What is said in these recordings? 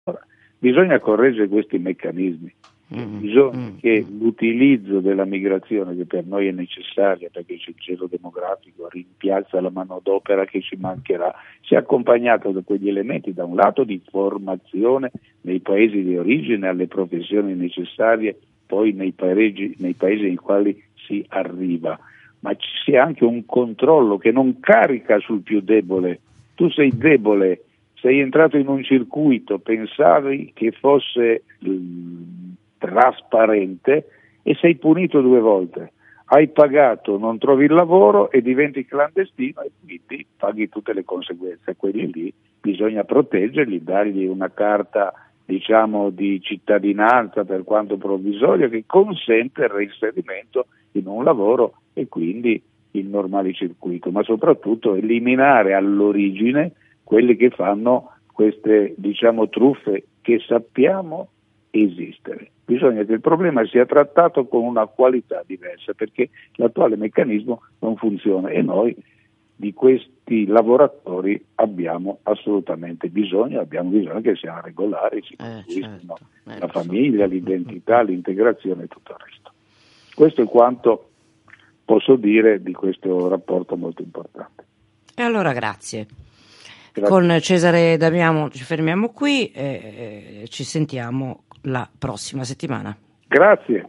Ora, bisogna correggere questi meccanismi. Bisogna che l'utilizzo della migrazione, che per noi è necessaria perché c'è il gelo demografico, rimpiazza la manodopera che ci mancherà, sia accompagnato da quegli elementi, da un lato di formazione nei paesi di origine alle professioni necessarie, poi nei paesi nei quali si arriva, ma ci sia anche un controllo che non carica sul più debole. Tu sei debole, sei entrato in un circuito, pensavi che fosse trasparente e sei punito 2 volte. Hai pagato, non trovi il lavoro e diventi clandestino e quindi paghi tutte le conseguenze. Quelli lì bisogna proteggerli, dargli una carta, diciamo, di cittadinanza per quanto provvisoria che consente il reinserimento in un lavoro e quindi il normale circuito, ma soprattutto eliminare all'origine quelli che fanno queste, diciamo, truffe che sappiamo esistere. Bisogna che il problema sia trattato con una qualità diversa perché l'attuale meccanismo non funziona e noi di questi lavoratori abbiamo assolutamente bisogno, abbiamo bisogno che siano regolari, si costruiscano la famiglia, l'identità, l'integrazione e tutto il resto. Questo è quanto posso dire di questo rapporto molto importante. E allora grazie. Con Cesare Damiano ci fermiamo qui e ci sentiamo la prossima settimana. Grazie.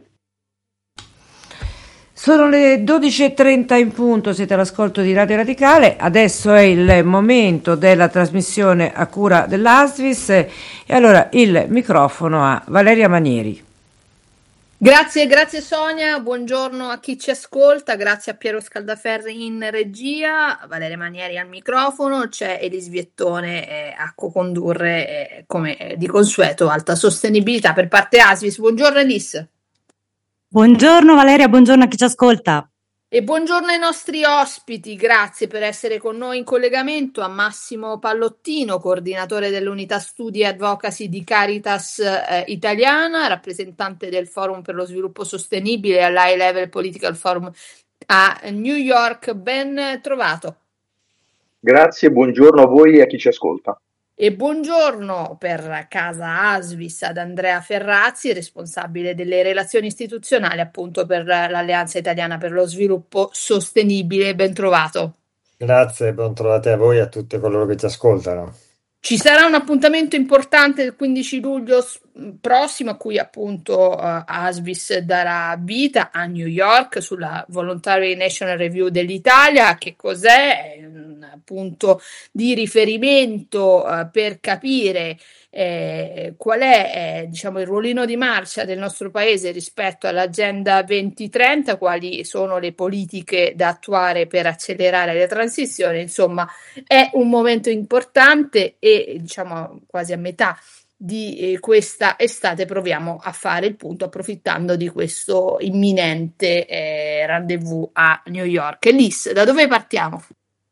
Sono le 12:30 in punto, siete all'ascolto di Radio Radicale, adesso è il momento della trasmissione a cura dell'ASVIS e allora il microfono a Valeria Manieri. Grazie Sonia, buongiorno a chi ci ascolta, grazie a Piero Scaldaferri in regia, Valeria Manieri al microfono, c'è Elis Viettone a co-condurre come di consueto Alta Sostenibilità per parte ASVIS. Buongiorno Elis. Buongiorno Valeria, buongiorno a chi ci ascolta. E buongiorno ai nostri ospiti, grazie per essere con noi in collegamento, a Massimo Pallottino, coordinatore dell'unità studi e advocacy di Caritas Italiana, rappresentante del Forum per lo Sviluppo Sostenibile all'High Level Political Forum a New York, ben trovato. Grazie, buongiorno a voi e a chi ci ascolta. E buongiorno per Casa ASVIS ad Andrea Ferrazzi, responsabile delle relazioni istituzionali appunto per l'Alleanza Italiana per lo Sviluppo Sostenibile. Ben trovato. Grazie, ben trovate a voi e a tutti coloro che ci ascoltano. Ci sarà un appuntamento importante il 15 luglio prossimo a cui appunto ASVIS darà vita a New York sulla Voluntary National Review dell'Italia. Che cos'è? È un punto di riferimento per capire qual è diciamo il ruolino di marcia del nostro paese rispetto all'Agenda 2030, quali sono le politiche da attuare per accelerare la transizione. Insomma, è un momento importante e diciamo quasi a metà di questa estate proviamo a fare il punto approfittando di questo imminente rendezvous a New York. Elis, da dove partiamo?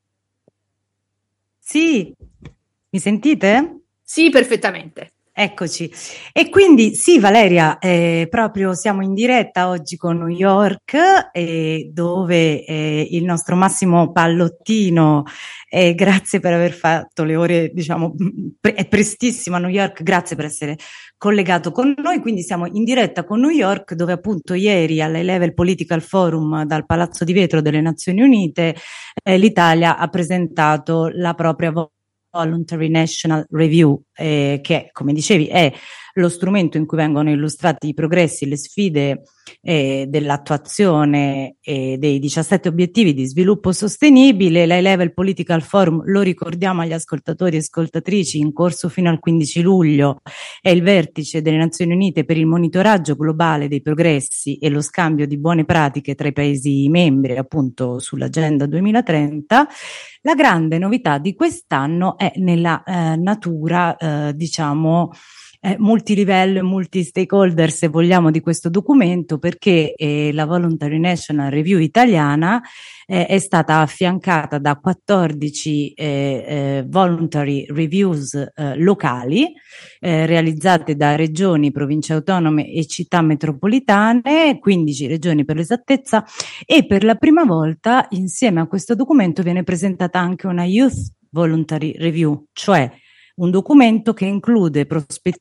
Sì, mi sentite? Sì, perfettamente. Eccoci. E quindi sì, Valeria, proprio siamo in diretta oggi con New York, dove il nostro Massimo Pallottino, grazie per aver fatto le ore, diciamo, è prestissimo a New York, grazie per essere collegato con noi. Quindi siamo in diretta con New York, dove appunto ieri all'High Level Political Forum dal Palazzo di Vetro delle Nazioni Unite l'Italia ha presentato la propria Voluntary National Review, che come dicevi è lo strumento in cui vengono illustrati i progressi e le sfide dell'attuazione dei 17 obiettivi di sviluppo sostenibile. L'High Level Political Forum, lo ricordiamo agli ascoltatori e ascoltatrici, in corso fino al 15 luglio, è il vertice delle Nazioni Unite per il monitoraggio globale dei progressi e lo scambio di buone pratiche tra i Paesi membri, appunto sull'Agenda 2030. La grande novità di quest'anno è nella natura, diciamo, multilivello e multi-stakeholder, se vogliamo, di questo documento, perché la Voluntary National Review italiana è stata affiancata da 14 voluntary reviews locali realizzate da regioni, province autonome e città metropolitane, 15 regioni per l'esattezza, e per la prima volta insieme a questo documento viene presentata anche una Youth Voluntary Review, cioè un documento che include prospettive